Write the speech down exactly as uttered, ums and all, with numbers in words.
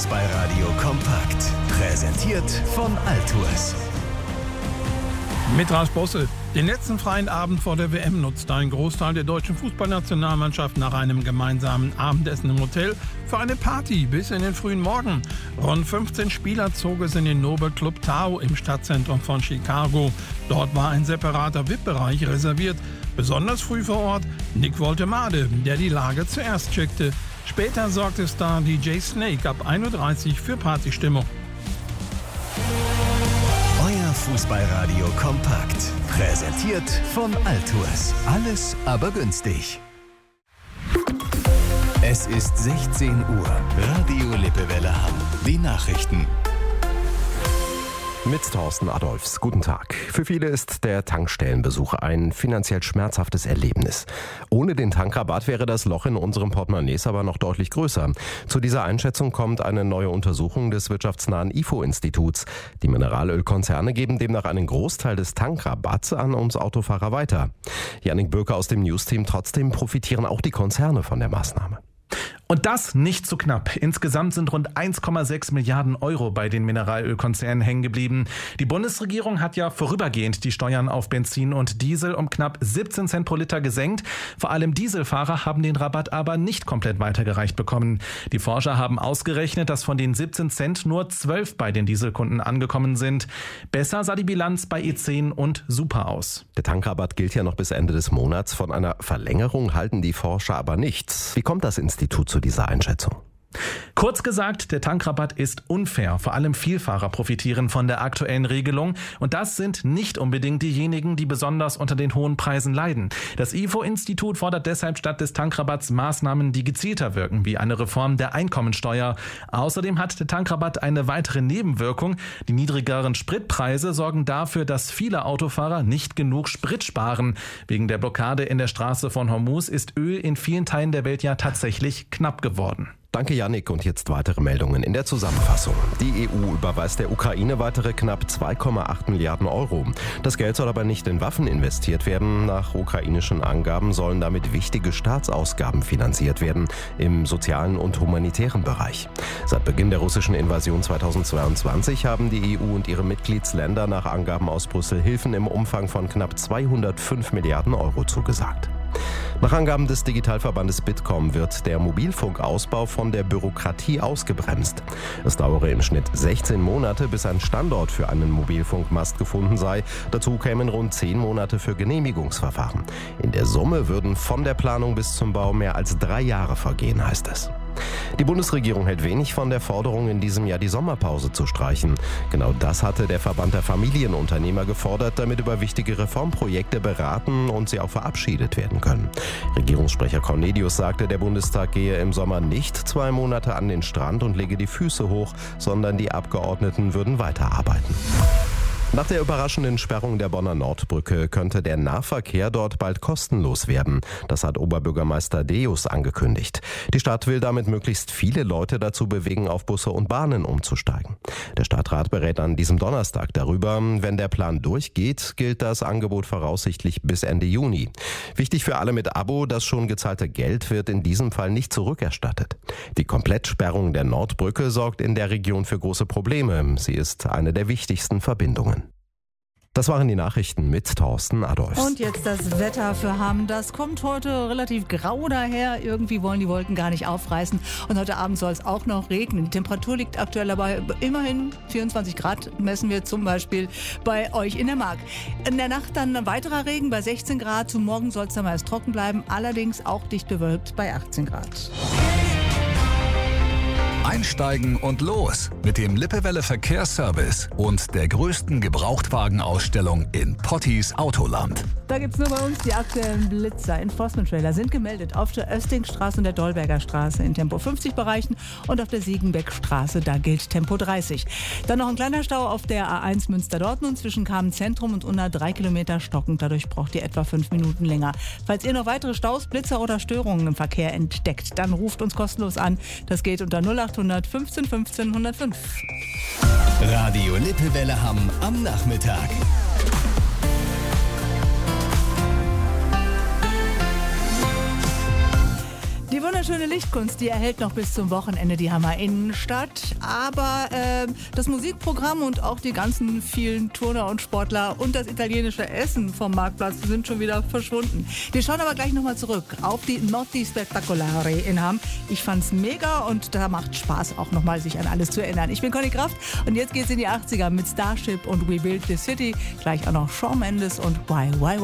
Fußballradio kompakt. Präsentiert von Altours. Mit Ralf Bosse. Den letzten freien Abend vor der W M nutzte ein Großteil der deutschen Fußballnationalmannschaft nach einem gemeinsamen Abendessen im Hotel für eine Party bis in den frühen Morgen. Rund fünfzehn Spieler zog es in den Noble Club Tao im Stadtzentrum von Chicago. Dort war ein separater V I P-Bereich reserviert. Besonders früh vor Ort Nick Woltemade, der die Lage zuerst checkte. Später sorgte Star D J Snake ab ein Uhr dreißig für Partystimmung. Euer Fußballradio kompakt. Präsentiert von Altours. Alles aber günstig. Es ist sechzehn Uhr. Radio Lippewelle Hamm. Die Nachrichten. Mit Thorsten Adolfs. Guten Tag. Für viele ist der Tankstellenbesuch ein finanziell schmerzhaftes Erlebnis. Ohne den Tankrabatt wäre das Loch in unserem Portemonnaies aber noch deutlich größer. Zu dieser Einschätzung kommt eine neue Untersuchung des wirtschaftsnahen I F O-Instituts. Die Mineralölkonzerne geben demnach einen Großteil des Tankrabatts an uns Autofahrer weiter. Jannik Bürker aus dem Newsteam. Trotzdem profitieren auch die Konzerne von der Maßnahme. Und das nicht zu knapp. Insgesamt sind rund eins Komma sechs Milliarden Euro bei den Mineralölkonzernen hängen geblieben. Die Bundesregierung hat ja vorübergehend die Steuern auf Benzin und Diesel um knapp siebzehn Cent pro Liter gesenkt. Vor allem Dieselfahrer haben den Rabatt aber nicht komplett weitergereicht bekommen. Die Forscher haben ausgerechnet, dass von den siebzehn Cent nur zwölf bei den Dieselkunden angekommen sind. Besser sah die Bilanz bei E zehn und Super aus. Der Tankrabatt gilt ja noch bis Ende des Monats. Von einer Verlängerung halten die Forscher aber nichts. Wie kommt das Institut zu dieser Einschätzung? Kurz gesagt, der Tankrabatt ist unfair. Vor allem Vielfahrer profitieren von der aktuellen Regelung. Und das sind nicht unbedingt diejenigen, die besonders unter den hohen Preisen leiden. Das I F O-Institut fordert deshalb statt des Tankrabatts Maßnahmen, die gezielter wirken, wie eine Reform der Einkommensteuer. Außerdem hat der Tankrabatt eine weitere Nebenwirkung. Die niedrigeren Spritpreise sorgen dafür, dass viele Autofahrer nicht genug Sprit sparen. Wegen der Blockade in der Straße von Hormuz ist Öl in vielen Teilen der Welt ja tatsächlich knapp geworden. Danke, Jannik. Und jetzt weitere Meldungen in der Zusammenfassung. Die E U überweist der Ukraine weitere knapp zwei Komma acht Milliarden Euro. Das Geld soll aber nicht in Waffen investiert werden. Nach ukrainischen Angaben sollen damit wichtige Staatsausgaben finanziert werden im sozialen und humanitären Bereich. Seit Beginn der russischen Invasion zweitausendzweiundzwanzig haben die E U und ihre Mitgliedsländer nach Angaben aus Brüssel Hilfen im Umfang von knapp zweihundertfünf Milliarden Euro zugesagt. Nach Angaben des Digitalverbandes Bitkom wird der Mobilfunkausbau von der Bürokratie ausgebremst. Es dauere im Schnitt sechzehn Monate, bis ein Standort für einen Mobilfunkmast gefunden sei. Dazu kämen rund zehn Monate für Genehmigungsverfahren. In der Summe würden von der Planung bis zum Bau mehr als drei Jahre vergehen, heißt es. Die Bundesregierung hält wenig von der Forderung, in diesem Jahr die Sommerpause zu streichen. Genau das hatte der Verband der Familienunternehmer gefordert, damit über wichtige Reformprojekte beraten und sie auch verabschiedet werden können. Regierungssprecher Cornelius sagte, der Bundestag gehe im Sommer nicht zwei Monate an den Strand und lege die Füße hoch, sondern die Abgeordneten würden weiterarbeiten. Nach der überraschenden Sperrung der Bonner Nordbrücke könnte der Nahverkehr dort bald kostenlos werden. Das hat Oberbürgermeister Deus angekündigt. Die Stadt will damit möglichst viele Leute dazu bewegen, auf Busse und Bahnen umzusteigen. Der Stadtrat berät an diesem Donnerstag darüber. Wenn der Plan durchgeht, gilt das Angebot voraussichtlich bis Ende Juni. Wichtig für alle mit Abo, das schon gezahlte Geld wird in diesem Fall nicht zurückerstattet. Die Komplettsperrung der Nordbrücke sorgt in der Region für große Probleme. Sie ist eine der wichtigsten Verbindungen. Das waren die Nachrichten mit Thorsten Adolfs. Und jetzt das Wetter für Hamm. Das kommt heute relativ grau daher. Irgendwie wollen die Wolken gar nicht aufreißen. Und heute Abend soll es auch noch regnen. Die Temperatur liegt aktuell aber immerhin vierundzwanzig Grad, messen wir zum Beispiel bei euch in der Mark. In der Nacht dann weiterer Regen bei sechzehn Grad. Zum Morgen soll es dann meist trocken bleiben. Allerdings auch dicht bewölkt bei achtzehn Grad. Einsteigen und los mit dem Lippewelle Verkehrsservice und der größten Gebrauchtwagenausstellung in Potties Autoland. Da gibt es nur bei uns die aktuellen Blitzer. Enforcement-Trailer sind gemeldet auf der Östingstraße und der Dolberger Straße in Tempo fünfzig Bereichen und auf der Siegenbeckstraße, da gilt Tempo dreißig. Dann noch ein kleiner Stau auf der A eins Münster-Dortmund zwischen Kamen-Zentrum und Unna drei Kilometer stockend. Dadurch braucht ihr etwa fünf Minuten länger. Falls ihr noch weitere Staus, Blitzer oder Störungen im Verkehr entdeckt, dann ruft uns kostenlos an. Das geht unter null achthundert fünfzehn fünfzehn hundertfünf. Radio Lippewelle Hamm am Nachmittag. Die wunderschöne Lichtkunst, die erhält noch bis zum Wochenende die Hammer Innenstadt. Aber äh, das Musikprogramm und auch die ganzen vielen Turner und Sportler und das italienische Essen vom Marktplatz sind schon wieder verschwunden. Wir schauen aber gleich nochmal zurück auf die Notti Spettacolari in Hamm. Ich fand's mega und da macht Spaß auch nochmal, sich an alles zu erinnern. Ich bin Conny Kraft und jetzt geht's in die achtziger mit Starship und We Build the City. Gleich auch noch Shawn Mendes und Why Why Why.